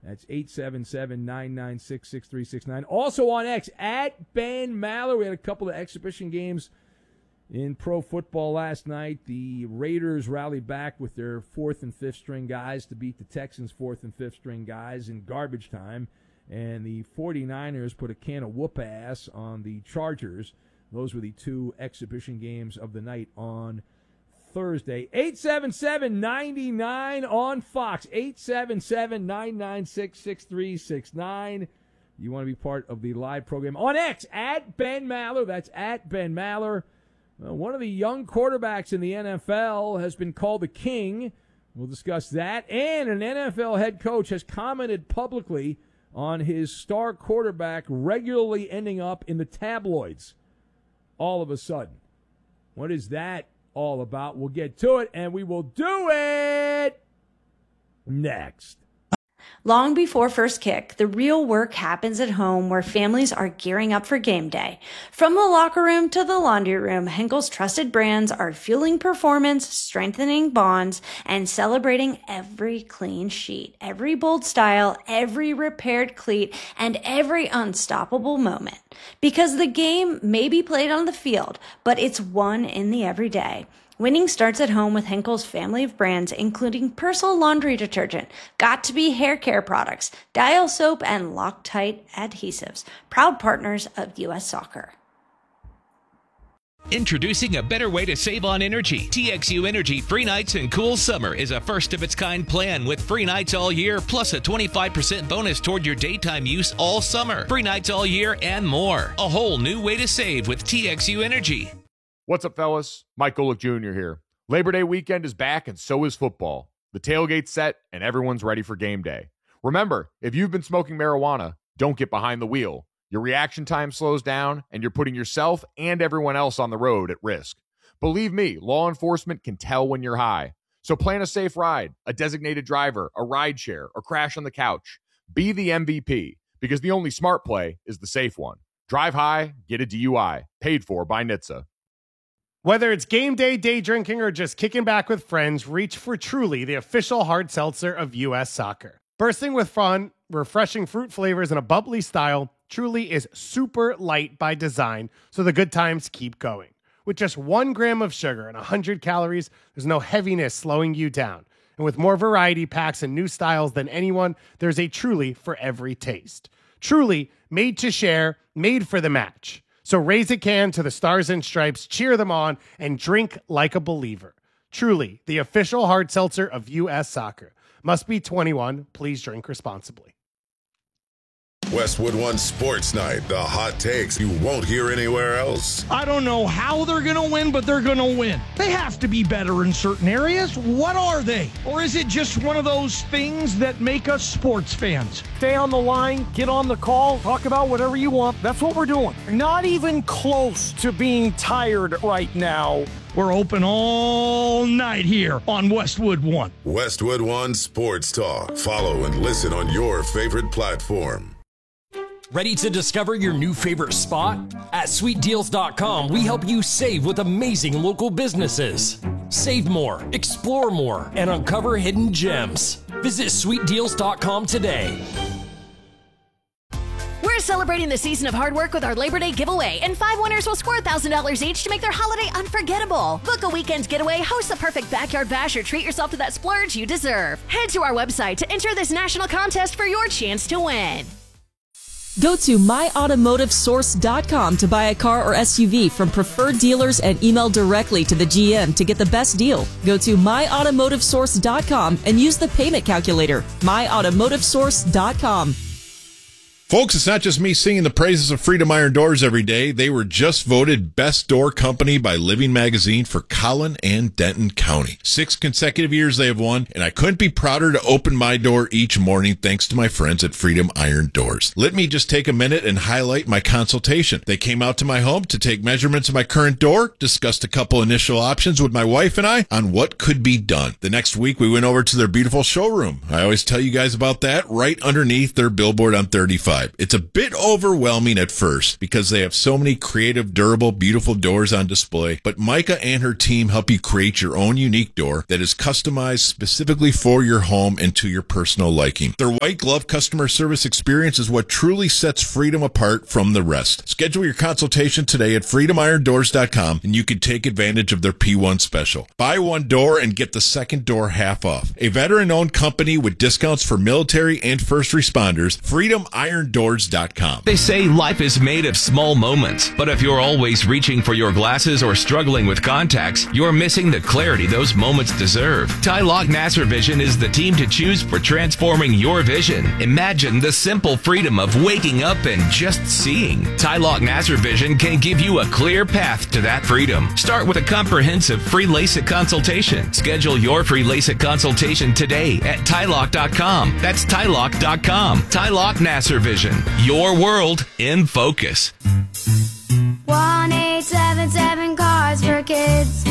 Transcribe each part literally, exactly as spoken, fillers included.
That's eight seven seven, nine nine six, six three six nine. Also on X, at Ben Maller. We had a couple of exhibition games in pro football last night. The Raiders rallied back with their fourth and fifth string guys to beat the Texans' fourth and fifth string guys in garbage time. And the 49ers put a can of whoop-ass on the Chargers. Those were the two exhibition games of the night on Thursday. eight seven seven, nine nine on Fox. eight seven seven, nine nine six, six three six nine. You want to be part of the live program on X, at Ben Maller. That's at Ben Maller. Well, one of the young quarterbacks in the N F L has been called the king. We'll discuss that. And an N F L head coach has commented publicly on his star quarterback regularly ending up in the tabloids all of a sudden. What is that all about? We'll get to it, and we will do it next. Long before first kick, the real work happens at home where families are gearing up for game day. From the locker room to the laundry room, Henkel's trusted brands are fueling performance, strengthening bonds, and celebrating every clean sheet, every bold style, every repaired cleat, and every unstoppable moment. Because the game may be played on the field, but it's won in the everyday. Winning starts at home with Henkel's family of brands, including Persil laundry detergent, Got2b hair care products, Dial soap, and Loctite adhesives, proud partners of U S Soccer. Introducing a better way to save on energy. T X U Energy Free Nights and Cool Summer is a first-of-its-kind plan with free nights all year, plus a twenty-five percent bonus toward your daytime use all summer. Free nights all year and more. A whole new way to save with T X U Energy. What's up, fellas? Mike Golick Junior here. Labor Day weekend is back, and so is football. The tailgate's set, and everyone's ready for game day. Remember, if you've been smoking marijuana, don't get behind the wheel. Your reaction time slows down, and you're putting yourself and everyone else on the road at risk. Believe me, law enforcement can tell when you're high. So plan a safe ride, a designated driver, a ride share, or crash on the couch. Be the M V P, because the only smart play is the safe one. Drive high, get a D U I. Paid for by N H T S A. Whether it's game day, day drinking, or just kicking back with friends, reach for Truly, the official hard seltzer of U S Soccer. Bursting with fun, refreshing fruit flavors, and a bubbly style, Truly is super light by design, so the good times keep going. With just one gram of sugar and one hundred calories, there's no heaviness slowing you down. And with more variety packs and new styles than anyone, there's a Truly for every taste. Truly, made to share, made for the match. So raise a can to the Stars and Stripes, cheer them on, and drink like a believer. Truly, the official hard seltzer of U S Soccer. Must be twenty-one. Please drink responsibly. Westwood One Sports Night, the hot takes you won't hear anywhere else. I don't know how they're going to win, but they're going to win. They have to be better in certain areas. What are they? Or is it just one of those things that make us sports fans? Stay on the line, get on the call, talk about whatever you want. That's what we're doing. Not even close to being tired right now. We're open all night here on Westwood One. Westwood One Sports Talk. Follow and listen on your favorite platform. Ready to discover your new favorite spot? At sweet deals dot com, we help you save with amazing local businesses. Save more, explore more, and uncover hidden gems. Visit sweet deals dot com today. We're celebrating the season of hard work with our Labor Day giveaway, and five winners will score one thousand dollars each to make their holiday unforgettable. Book a weekend getaway, host the perfect backyard bash, or treat yourself to that splurge you deserve. Head to our website to enter this national contest for your chance to win. Go to my automotive source dot com to buy a car or S U V from preferred dealers and email directly to the G M to get the best deal. Go to my automotive source dot com and use the payment calculator. my automotive source dot com. Folks, it's not just me singing the praises of Freedom Iron Doors every day. They were just voted Best Door Company by Living Magazine for Collin and Denton County. Six consecutive years they have won, and I couldn't be prouder to open my door each morning thanks to my friends at Freedom Iron Doors. Let me just take a minute and highlight my consultation. They came out to my home to take measurements of my current door, discussed a couple initial options with my wife and I on what could be done. The next week, we went over to their beautiful showroom. I always tell you guys about that right underneath their billboard on thirty-five. vibe. It's a bit overwhelming at first because they have so many creative, durable, beautiful doors on display, but Micah and her team help you create your own unique door that is customized specifically for your home and to your personal liking. Their white glove customer service experience is what truly sets Freedom apart from the rest. Schedule your consultation today at freedom iron doors dot com and you can take advantage of their P one special. Buy one door and get the second door half off. A veteran-owned company with discounts for military and first responders, freedom iron doors dot com. They say life is made of small moments, but if you're always reaching for your glasses or struggling with contacts, you're missing the clarity those moments deserve. Tylock Nasser Vision is the team to choose for transforming your vision. Imagine the simple freedom of waking up and just seeing. Tylock Nasser Vision can give you a clear path to that freedom. Start with a comprehensive free LASIK consultation. Schedule your free LASIK consultation today at Tylock dot com. That's Tylock dot com. Tylock Nasser Vision. Your world in focus. one eight seven seven Cars for Kids.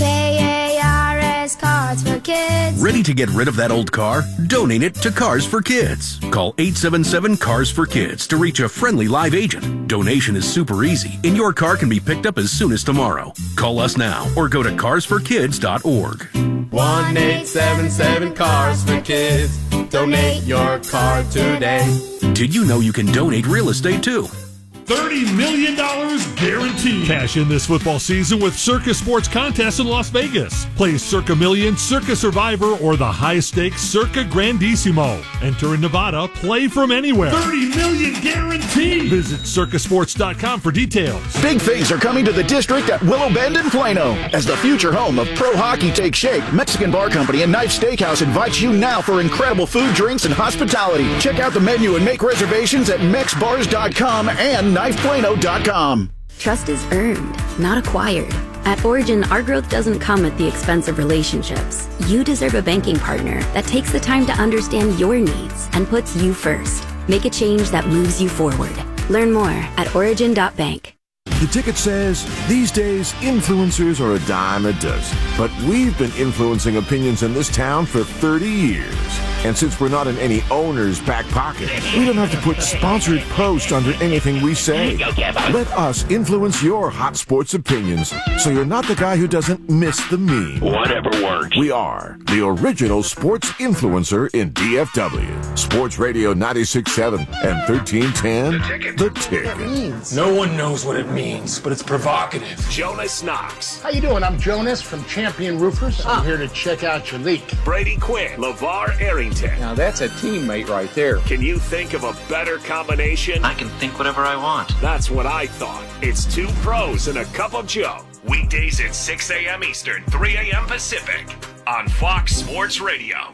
K A R S Cars for Kids. Ready to get rid of that old car? Donate it to Cars for Kids. Call eight seven seven Cars for Kids to reach a friendly live agent. Donation is super easy, and your car can be picked up as soon as tomorrow. Call us now or go to cars for kids dot org. one eight seven seven Cars for Kids. Donate your car today. Did you know you can donate real estate too? thirty million dollars guaranteed. Cash in this football season with Circa Sports Contests in Las Vegas. Play Circa Million, Circa Survivor, or the high-stakes Circa Grandissimo. Enter in Nevada. Play from anywhere. thirty million dollars guaranteed. Visit circa sports dot com for details. Big things are coming to the district at Willow Bend in Plano. As the future home of pro hockey takes shape, Mexican Bar Company and Knife Steakhouse invites you now for incredible food, drinks, and hospitality. Check out the menu and make reservations at mex bars dot com and knife plano dot com. Trust is earned, not acquired. At Origin, our growth doesn't come at the expense of relationships. You deserve a banking partner that takes the time to understand your needs and puts you first. Make a change that moves you forward. Learn more at origin dot bank. The ticket says, these days, influencers are a dime a dozen. But we've been influencing opinions in this town for thirty years. And since we're not in any owner's back pocket, we don't have to put sponsored posts under anything we say. Let us influence your hot sports opinions, so you're not the guy who doesn't miss the meme. Whatever works. We are the original sports influencer in D F W. Sports Radio ninety-six point seven and thirteen ten. The Ticket. The Ticket. No one knows what it means, but it's provocative. Jonas Knox. How you doing? I'm Jonas from Champion Roofers. I'm here to check out your leak. Brady Quinn. LeVar Arrington. Now that's a teammate right there. Can you think of a better combination? I can think whatever I want. That's what I thought. It's two pros and a cup of Joe. Weekdays at six a.m. Eastern, three a.m. Pacific on Fox Sports Radio.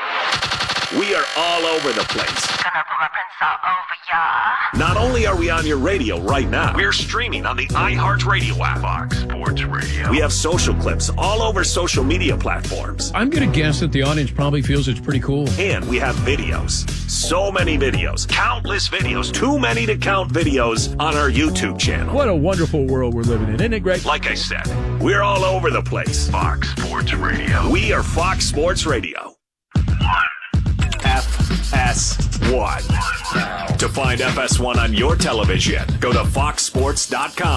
We are all over the place. Gonna rub all over ya. Not only are we on your radio right now, we're streaming on the iHeartRadio app. Fox Sports Radio. We have social clips all over social media platforms. I'm going to guess that the audience probably feels it's pretty cool. And we have videos. So many videos. Countless videos. Too many to count videos on our YouTube channel. What a wonderful world we're living in, isn't it, Greg? Like I said, we're all over the place. Fox Sports Radio. We are Fox Sports Radio. F S one. To find F S one on your television, go to fox sports dot com.